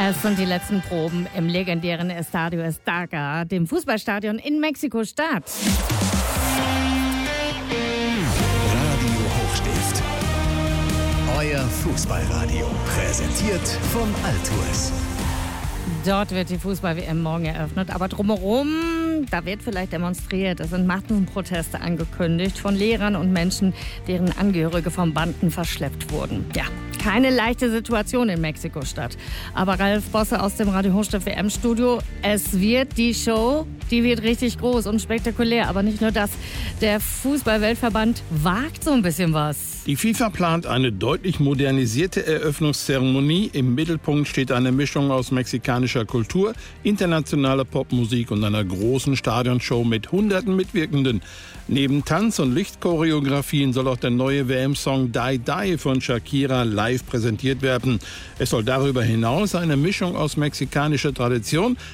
Es sind die letzten Proben im legendären Estadio Azteca, dem Fußballstadion in Mexiko-Stadt. Radio Hochstift. Euer Fußballradio. Präsentiert von Altours. Dort wird die Fußball-WM morgen eröffnet, aber drumherum, da wird vielleicht demonstriert. Es sind Massenproteste angekündigt von Lehrern und Menschen, deren Angehörige von Banden verschleppt wurden. Ja, keine leichte Situation in Mexiko-Stadt. Aber Ralf Bosse aus dem Radio Hochstift WM-Studio, es wird die Show, die wird richtig groß und spektakulär. Aber nicht nur das, der Fußball-Weltverband wagt so ein bisschen was. Die FIFA plant eine deutlich modernisierte Eröffnungszeremonie. Im Mittelpunkt steht eine Mischung aus mexikanischer Kultur, internationaler Popmusik und einer großen Stadionshow mit hunderten Mitwirkenden. Neben Tanz- und Lichtchoreografien soll auch der neue WM-Song Die Die von Shakira live präsentiert werden. Es soll darüber hinaus eine Mischung aus mexikanischer Tradition